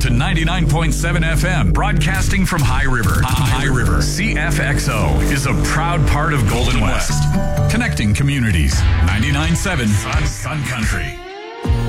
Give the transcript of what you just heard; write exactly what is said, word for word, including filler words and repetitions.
to ninety-nine point seven F M, broadcasting from High River. High River. C F X O is a proud part of Golden West. Connecting communities. ninety-nine point seven Sun, Sun Country.